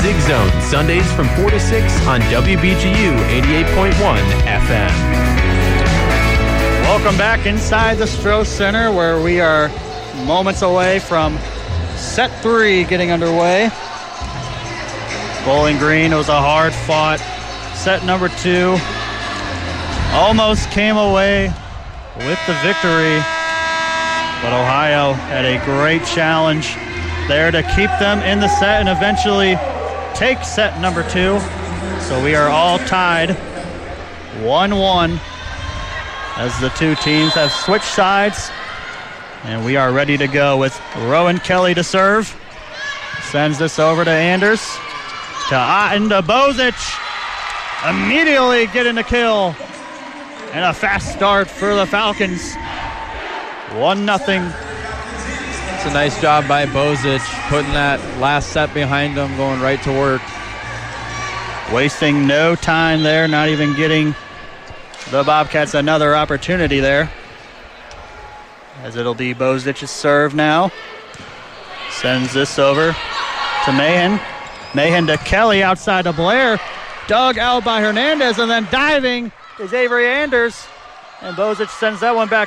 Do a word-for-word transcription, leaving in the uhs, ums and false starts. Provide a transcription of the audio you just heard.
Big Zone, Sundays from four to six on W B G U eighty-eight point one F M. Welcome back inside the Stroh Center, where we are moments away from set three getting underway. Bowling Green, it was a hard-fought set number two. Almost came away with the victory, but Ohio had a great challenge there to keep them in the set and eventually take set number two. So we are all tied one one as the two teams have switched sides, and we are ready to go with Rowan Kelly to serve. Sends this over to Anders, to Otten, to Bozic. Immediately getting the kill. And a fast start for the Falcons. One nothing. It's a nice job by Bozic, putting that last set behind him, going right to work. Wasting no time there, not even getting the Bobcats another opportunity there. As it'll be Bozic's serve now. Sends this over to Mahan. Mahan to Kelly outside to Blair. Dug out by Hernandez, and then diving is Avery Anders. And Bozic sends that one back